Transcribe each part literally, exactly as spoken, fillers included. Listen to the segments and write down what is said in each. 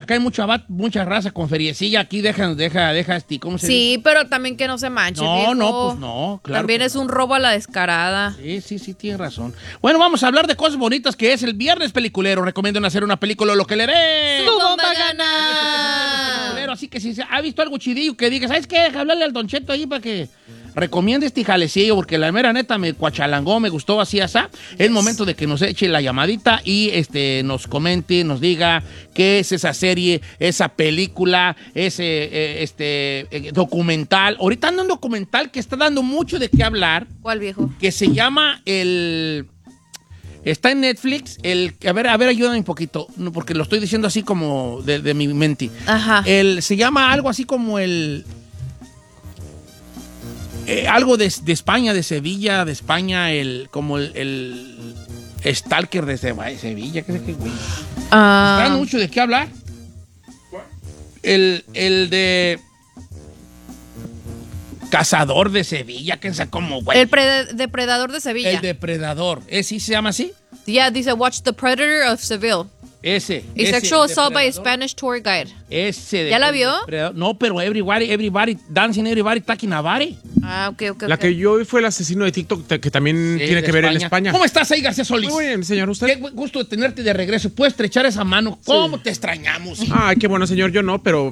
acá hay mucha, mucha raza con feriecilla. Aquí deja, deja, deja, este, ¿cómo se Sí, dice? pero también que no se manche, No, viejo. no, pues no, claro. También es no. un robo a la descarada. Sí, sí, sí, tiene razón. Bueno, vamos a hablar de cosas bonitas que es el viernes peliculero. Recomiendan hacer una película, lo que le haré. ¡Su bomba gana! Así que si se ha visto algo chidillo que diga, ¿sabes qué? Deja hablarle al Don Cheto ahí para que recomiende este jalecillo, porque la mera neta me cuachalangó, me gustó así, así. Es momento de que nos eche la llamadita y este, nos comente, nos diga qué es esa serie, esa película, ese eh, este, eh, documental. Ahorita anda un documental que está dando mucho de qué hablar. ¿Cuál, viejo? Que se llama el... Está en Netflix, el... A ver, a ver, ayúdame un poquito, porque lo estoy diciendo así como de, de mi mente. Ajá. El, se llama algo así como el... Eh, algo de, de España, de Sevilla, de España, el como el, el Stalker de Sevilla, ¿qué sé qué, güey? Ah. Está dando mucho de qué hablar. El, el de... Cazador de Sevilla, que es como, güey. El pre- depredador de Sevilla. El depredador. ¿Es sí se llama así? Ya dice Watch the Predator of Seville. Ese. Y ese, Sexual Assault by a depredador. Spanish Tour Guide. Ese. ¿Ya la vio? Depredador. No, pero everybody, everybody, dancing everybody, talking about it. Ah, ok, ok. La ok. que yo vi fue el asesino de TikTok, que también Sí, tiene de que ver en España. ¿Cómo estás ahí, García Solís? Muy bien, señor, ¿usted? Qué gusto de tenerte de regreso. ¿Puedes estrechar esa mano? ¿Cómo Sí. te extrañamos? Ay, qué bueno, señor, yo no, pero...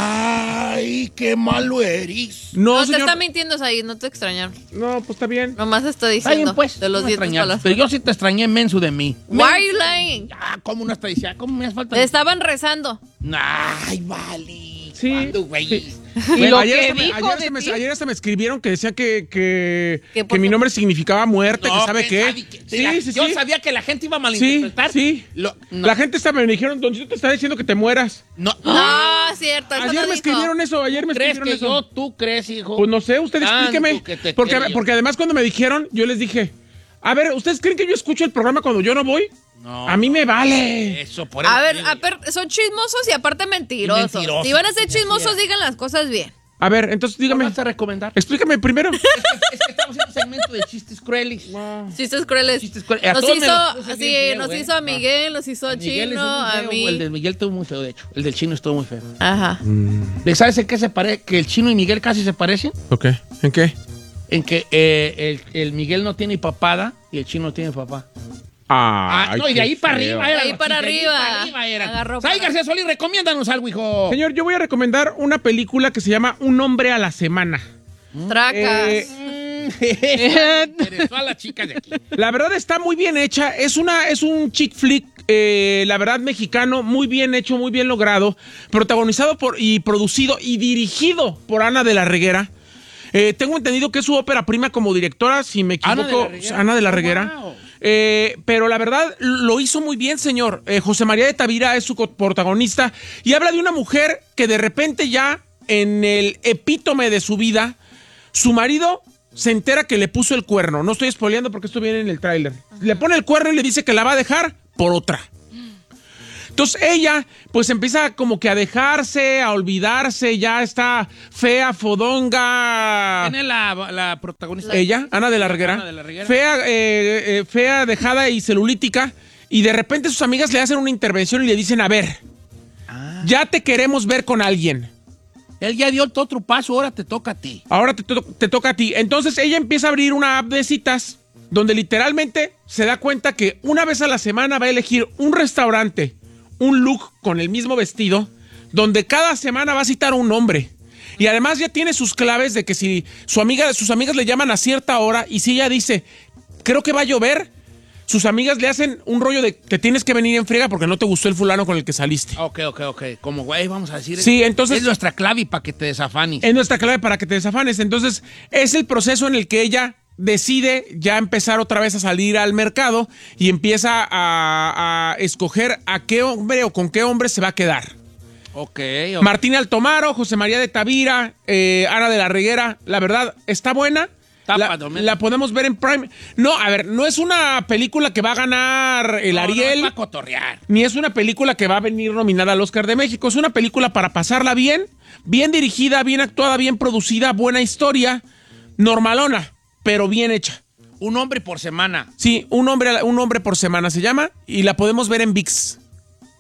Ay, qué malo eres. No, No, te señor. está mintiendo ahí, no te extrañaron. No, pues está bien. Nomás está Está diciendo bien, pues. de los no me dientes extrañaste, para pero yo sí te extrañé menso de mí. Why are you lying? Ah, ¿cómo no está diciendo? ¿Cómo me hace falta? Te estaban rezando. Ay, vale. Sí. ¿Cuándo, güey? Sí. Y Bueno, lo ayer, que hasta me, dijo ayer, de hasta me, ti. ayer hasta me escribieron que decía que, que, Que que por mi qué- nombre significaba muerte, No, que sabe que qué. sabe que- Sí, mira, sí, yo sí. sabía que la gente iba a Sí, malinterpretar. sí. Lo- no, La gente está, me dijeron, Don Chito te está diciendo que te mueras. no, No, cierto. Eso Ayer no me dijo. escribieron eso, ayer me ¿crees escribieron que eso. yo, tú crees, hijo? Pues no sé, usted Tanto explíqueme. que te Porque, creo. porque además cuando me dijeron, yo les dije, a ver, ¿ustedes creen que yo escucho el programa cuando yo no voy? No. A mí me vale. Eso, por eso A ver, digo. a ver, son chismosos y aparte mentirosos. Y mentirosos. Si van a ser Sí, chismosos, así es. digan las cosas bien. A ver, entonces ¿Qué dígame, vas a recomendar? explícame primero. Es que, es que estamos haciendo un segmento de chistes crueles. Chistes crueles. Chistes crueles. A Nos todos me hizo, los puse sí, bien feo, nos ¿eh? hizo a Miguel, nos hizo a Miguel Chino, estuvo muy a feo, mí. El del Miguel estuvo muy feo, de hecho. El del Chino estuvo muy feo. Ajá. ¿Le sabes en qué se parece? Que el Chino y Miguel casi se parecen. Ok, ¿en qué? En que eh, el, el Miguel no tiene papada y el Chino no tiene papá. Ah, Ah, no, y de ahí para arriba era. De ahí para sí, de ahí arriba. para arriba era. Agarró Sai para- García Solís, recomiéndanos algo, hijo. Señor, yo voy a recomendar una película que se llama Un hombre a la semana. Tracas. Eh, Mm, interesó a las chicas de aquí. La verdad está muy bien hecha. Es una, es un chick flick, eh, la verdad, mexicano, muy bien hecho, muy bien logrado. Protagonizado por y producido y dirigido por Ana de la Reguera. Eh, tengo entendido que es su ópera prima como directora, si me Ana de equivoco, la Reguera. Ana de la Oh, Reguera. wow. Eh, pero la verdad lo hizo muy bien, señor. Eh, José María de Tavira es su co- protagonista y habla de una mujer que de repente ya en el epítome de su vida, su marido se entera que le puso el cuerno. No estoy spoileando porque esto viene en el tráiler. Le pone el cuerno y le dice que la va a dejar por otra. Entonces ella pues empieza como que a dejarse, a olvidarse, ya está fea, fodonga. ¿Quién es la, la protagonista? Ella, Ana de la Reguera, Ana de la Reguera. Fea, eh, eh, fea, dejada y celulítica, y de repente sus amigas le hacen una intervención y le dicen, a ver, Ah. ya te queremos ver con alguien. Él ya dio el otro paso, ahora te toca a ti. Ahora te, to- te toca a ti. Entonces ella empieza a abrir una app de citas donde literalmente se da cuenta que una vez a la semana va a elegir un restaurante, un look con el mismo vestido, donde cada semana va a citar a un hombre. Y además ya tiene sus claves de que si su amiga, sus amigas le llaman a cierta hora y si ella dice, creo que va a llover, sus amigas le hacen un rollo de que tienes que venir en friega porque no te gustó el fulano con el que saliste. Ok, ok, ok. Como güey, vamos a decir. Sí, es- entonces- Es nuestra clave para que te desafanes. Es nuestra clave para que te desafanes. Entonces, es el proceso en el que ella decide ya empezar otra vez a salir al mercado y empieza a, a escoger a qué hombre o con qué hombre se va a quedar. Ok, ok. Martín Altomaro, José María de Tavira, eh, Ana de la Reguera, la verdad, está buena. Está La, palomera. la podemos ver en Prime. No, a ver, no es una película que va a ganar el No, no, Ariel. es para cotorrear. Ni es una película que va a venir nominada al Oscar de México. Es una película para pasarla bien, bien dirigida, bien actuada, bien producida, buena historia, normalona, pero bien hecha. Un hombre por semana. Sí, un hombre, un hombre por semana se llama y la podemos ver en ViX.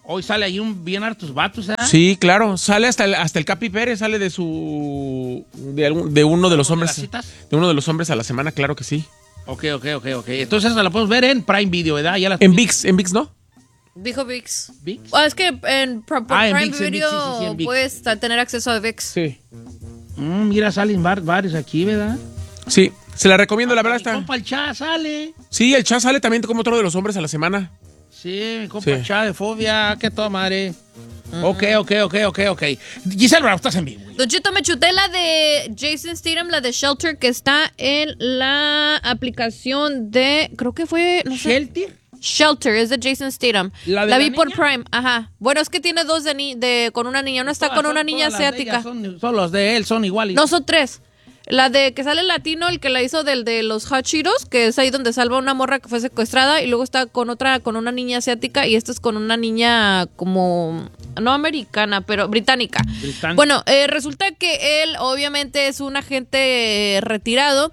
Hoy sale ahí un bien hartos vatos, ¿eh? Sí, claro. Sale hasta el, hasta el Capi Pérez, sale de su... De, algún- de uno de los ¿De hombres. las citas? De uno de los hombres a la semana, claro que sí. Ok, ok, ok, ok. Entonces esa la podemos ver en Prime Video, ¿verdad? Ya la En VIX, en VIX, ¿no? Dijo VIX. ¿VIX? Ah, es que en, por Ah, en Prime VIX, en Video VIX, sí, sí, sí, en VIX. puedes ta- tener acceso a VIX. Sí. Mm, mira, salen var- varios aquí, ¿verdad? Sí, se la recomiendo, la verdad Mi está... compa el Cha sale. Sí, el chat sale también como otro de los hombres a la semana. Sí, mi compa Sí. el Cha de Fobia. Qué toda madre. Ok, ok, ok, ok, ok. Giselle Bravo, estás en vivo. Don Cheto, me chuté la de Jason Statham, la de Shelter, que está en la aplicación de, creo que fue, no sé. ¿Shelter? Shelter, es de Jason Statham. ¿La de la la vi por niña? Prime, ajá. Bueno, es que tiene dos de, ni- de con una niña. Uno está Todas con una son- niña todas las de asiática. ellas Son, son los de él, son iguales. No, son tres. La de que sale el latino, el que la hizo del de los Hot Cheetos, que es ahí donde salva a una morra que fue secuestrada, y luego está con otra, con una niña asiática, y esta es con una niña como, no americana, pero británica. Británica. Bueno, eh, resulta que él obviamente es un agente eh, retirado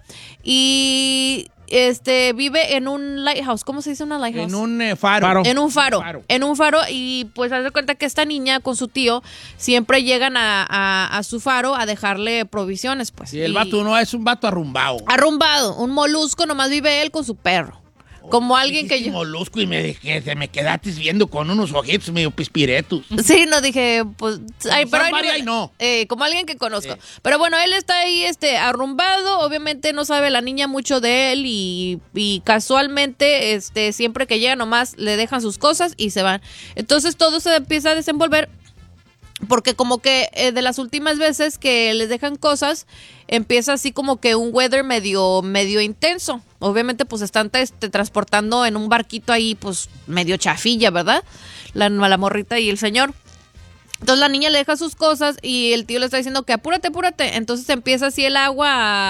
y este vive en un lighthouse. ¿Cómo se dice una lighthouse? En un eh, faro. Faro. En un faro, Faro. en un faro, y pues haz de cuenta que esta niña con su tío siempre llegan a, a- a su faro a dejarle provisiones, pues. Y el Y- vato no es un vato arrumbado. Arrumbado, un molusco, nomás vive él con su perro. Como alguien que Dijiste yo... molusco y me, dejé- te me quedaste viendo con unos ojitos medio pispiretos. Sí, no dije, pues, ay, pero San hay María y no. Eh, como alguien que conozco. Sí. Pero bueno, él está ahí, este, arrumbado. Obviamente no sabe la niña mucho de él y, y casualmente, este, siempre que llega nomás le dejan sus cosas y se van. Entonces todo se empieza a desenvolver. Porque como que eh, de las últimas veces que les dejan cosas, empieza así como que un weather medio, medio intenso. Obviamente pues están este, transportando en un barquito ahí pues medio chafilla, ¿verdad? La, la morrita y el señor. Entonces la niña le deja sus cosas y el tío le está diciendo que apúrate, apúrate. Entonces empieza así el agua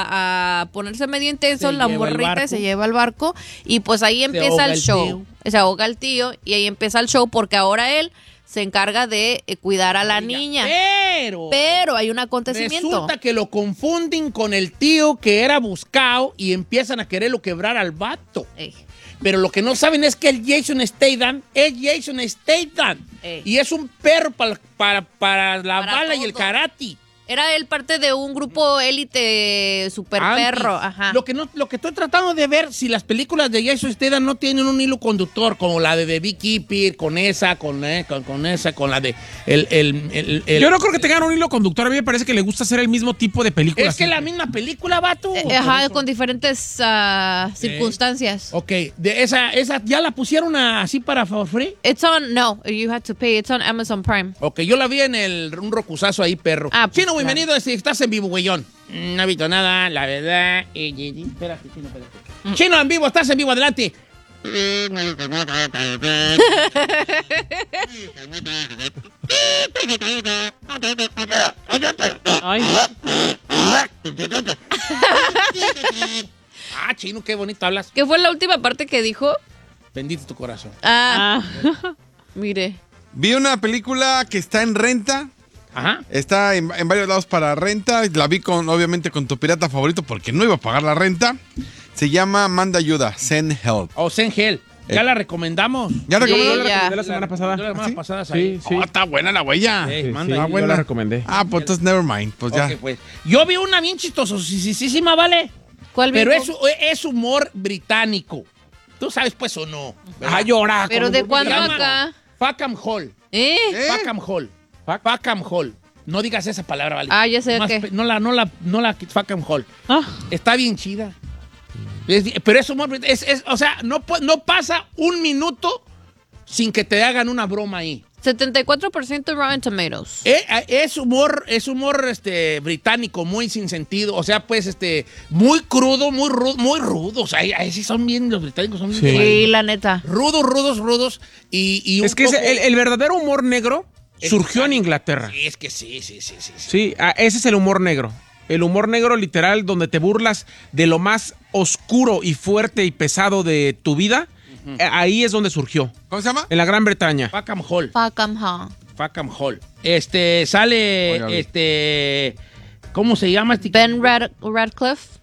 a, a ponerse medio intenso, Se la lleva el morrita barco. se lleva al barco y pues ahí empieza ahoga el el show. tío. Se ahoga el tío y ahí empieza el show porque ahora él se encarga de eh, cuidar a la niña. Pero, Pero hay un acontecimiento. resulta que lo confunden con el tío que era buscado y empiezan a quererlo quebrar al vato. Ey. Pero lo que no saben es que el Jason Statham es Jason Statham. Ey. Y es un perro para, para, para la Para bala y el todo. karate. Era él parte de un grupo élite super Antes. perro. Ajá. Lo que, no, lo que estoy tratando de ver, si las películas de Jason Statham no tienen un hilo conductor, como la de The Beekeeper, con esa, con, eh, con, con esa, con la de... El, el, el- el- Yo no creo que tengan un hilo conductor. A mí me parece que le gusta hacer el mismo tipo de películas. Es que la misma película, vato. Eh, Ajá, con diferentes ah, circunstancias. Ok, de esa, esa ya la pusieron a- así para for free. It's on, no, you had to pay. It's on Amazon Prime. Ok, yo la vi en el, un rocuzazo ahí, perro. Ah, pues, Chino, claro. bienvenido, si estás en vivo, güeyón. Mm, No he visto nada, la verdad. Eh, eh, eh, espérate, Chino, espérate. Chino, en vivo, estás en vivo, adelante. Ay. Ah, Chino, qué bonito hablas. ¿Qué fue la última parte que dijo? Bendito tu corazón. Ah, mire. Vi una película que está en renta. Ajá. Está en, en varios lados para renta. La vi con, obviamente, con tu pirata favorito porque no iba a pagar la renta. Se llama Manda Ayuda, Send Help. O Zen Hell. Ya Eh. la recomendamos. ¿Ya recomendó? Sí, Yo la ya. recomendé la semana pasada. La semana ¿Ah, sí? pasada Sí, ahí. sí. Oh, está buena la huella. Sí, Sí, manda sí, ahí. yo la recomendé. Ah, pues entonces never mind. Pues ya. Ok, pues. Yo vi una bien chistosísima, ¿vale? ¿Cuál Pero viejo? es, es humor británico. Tú sabes, pues, o no. ¿verdad? Ah, llora. Pero ¿de cuándo Se llama acá? Fackham Hall. ¿Eh? ¿Eh? Fackham Hall. Fackham Hall. No digas esa palabra, ¿vale? Ah, ya sé Más qué. pe- No la, no la, no la Fackham Hall. Ah. Está bien chida. Es- pero es humor británico. Es, es- o sea, no, pu- no pasa un minuto sin que te hagan una broma ahí. setenta y cuatro por ciento Rotten Tomatoes. Eh, eh, Es humor, es humor este, británico, muy sin sentido. O sea, pues, este, muy crudo, muy rudo, muy rudo. O sea, ahí, ahí sí son bien, los británicos son bien Sí. Sí, la neta. rudos, rudos, rudos. Y, y un Es que ese- poco- el, el verdadero humor negro Es surgió en británico. Inglaterra. Sí, es que sí, sí, sí, sí. sí. Sí, ah, ese es el humor negro. El humor negro literal donde te burlas de lo más oscuro y fuerte y pesado de tu vida. Eh, Ahí es donde surgió. ¿Cómo se llama? En la Gran Bretaña. Fackham Hall. Fuck 'em, huh. Fackham Hall. Este, sale, Oiga, este, ¿cómo se llama este? Ben Rad- Radcliffe.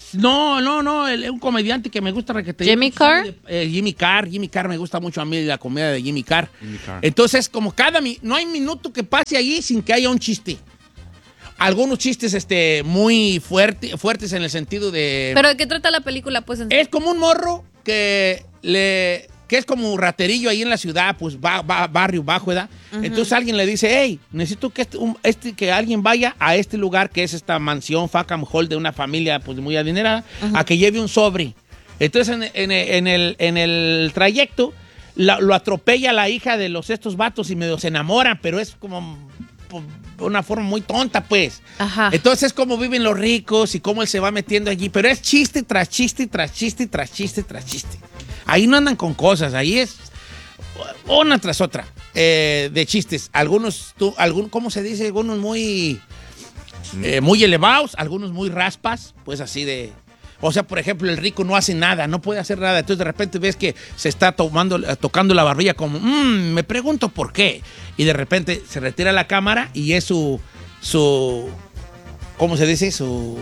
No, no, no, el- un comediante que me gusta requete. ¿Jimmy Carr? Eh, Jimmy Carr, Jimmy Carr, me gusta mucho a mí la comedia de Jimmy Carr. Jimmy Carr. Entonces, como cada, mi- no hay minuto que pase allí sin que haya un chiste. Algunos chistes este, muy fuerte, fuertes en el sentido de... ¿Pero de qué trata la película? Pues en- Es como un morro que le que es como raterillo ahí en la ciudad, pues va, va barrio bajo, ¿verdad? Entonces alguien le dice, hey, necesito que este, un- este- que alguien vaya a este lugar que es esta mansión Fackham Hall de una familia pues muy adinerada, a que lleve un sobre. Entonces en, en- en el, en el trayecto la- lo atropella la hija de los estos vatos y medio se enamoran, pero es como por una forma muy tonta, pues. Ajá. Entonces, cómo viven los ricos y cómo él se va metiendo allí. Pero es chiste tras chiste, tras chiste, tras chiste, tras chiste. Ahí no andan con cosas, ahí es una tras otra eh, de chistes. Algunos, tú, algún, ¿cómo se dice? Algunos muy, eh, muy elevados, algunos muy raspas, pues así de... O sea, por ejemplo, el rico no hace nada, no puede hacer nada. Entonces, de repente ves que se está tomando, tocando la barbilla como, mmm, me pregunto por qué. Y de repente se retira la cámara y es su, su, ¿cómo se dice? Su,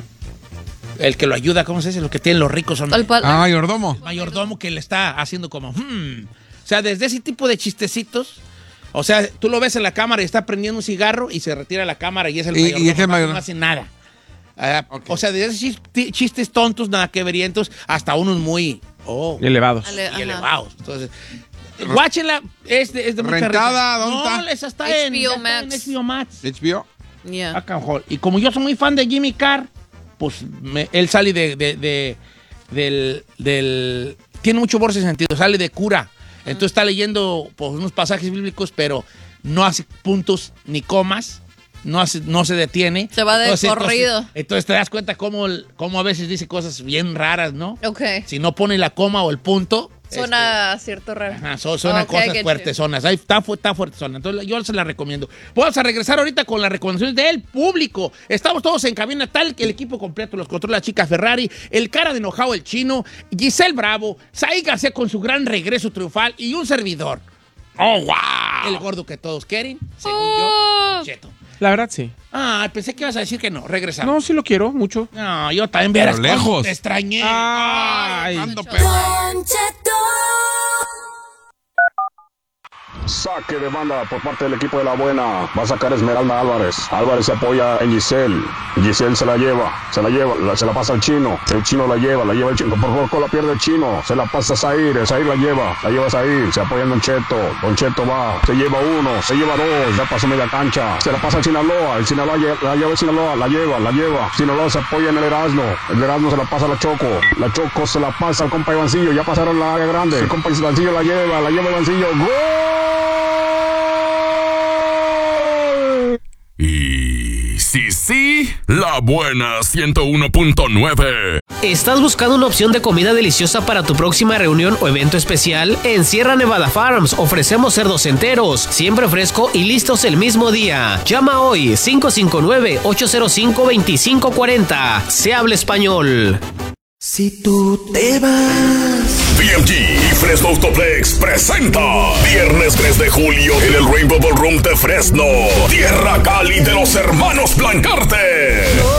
el que lo ayuda, ¿cómo se dice? Los que tienen los ricos son El pal- Ah, mayordomo. mayordomo que le está haciendo como, hmm. O sea, desde ese tipo de chistecitos. O sea, tú lo ves en la cámara y está prendiendo un cigarro y se retira la cámara y es el Y- y mayordomo, es el no- mayordomo. no hace nada. Ah, Ok. O sea, desde esos chis- chistes tontos, nada que verientos, hasta unos muy oh, Elevados. Ale- y ajá. elevados. Entonces, guáchenla, es de, es de mucha Rentada, risa. ¿dónde No, está? esa está en, H B O ya está Max. en H B O Max. H B O. Yeah. Fackham Hall. Y como yo soy muy fan de Jimmy Carr, pues me- él sale de, de- de- del, del... Tiene mucho bolsa de sentido, sale de cura. Entonces está leyendo pues, unos pasajes bíblicos, pero no hace puntos ni comas, no, hace, no se detiene. Se va de Entonces- corrido. Entonces, entonces te das cuenta cómo, el- cómo a veces dice cosas bien raras, ¿no? Ok. Si no pone la coma o el punto... Suena cierto raro. Ajá, son, son Ok, cosas get fuertes, you. zonas. Ahí está, fu- está fuerte zona. Entonces yo se la recomiendo. Vamos a regresar ahorita con las recomendaciones del público. Estamos todos en cabina tal que el equipo completo los controla la chica Ferrari, el cara de enojado el chino, Giselle Bravo, Saí García con su gran regreso triunfal y un servidor. ¡Oh, wow! El gordo que todos quieren, según Oh. yo, Don Cheto. La verdad, sí. Ah, pensé que ibas a decir que no. Regresamos. No, sí lo quiero mucho. No, yo también verás Pero cómo lejos. te extrañé. Ay. Ando perro. Saque de banda por parte del equipo de la buena. Va a sacar Esmeralda Álvarez. Álvarez se apoya en Giselle. Giselle se la lleva. Se la lleva. la- se la pasa al chino. El chino la lleva. La lleva el chino. Por poco la pierde el chino. Se la pasa a Zaire. Zaire la lleva. La lleva a Zaire. Se apoya en Don Cheto. Don Cheto va. Se lleva uno. Se lleva dos. Ya pasó media cancha. Se la pasa al Sinaloa. El Sinaloa lle- la lleva el Sinaloa. La lleva. La lleva. Sinaloa se apoya en el Erasmo. El Erasmo se la pasa a la Choco. La Choco se la pasa al compa Ivancillo. Ya pasaron la área grande. El compa Ivancillo la lleva. La lleva Ivancillo. ¡Gol! Y sí, sí, la buena ciento uno punto nueve. ¿Estás buscando una opción de comida deliciosa para tu próxima reunión o evento especial? En Sierra Nevada Farms ofrecemos cerdos enteros, siempre fresco y listos el mismo día. Llama hoy cinco cinco nueve, ocho cero cinco, dos cinco cuatro cero. Se habla español. Si tú te vas. B M G y Fresno Autoplex presenta viernes tres de julio en el Rainbow Ballroom de Fresno, Tierra Cali de los hermanos Blancarte.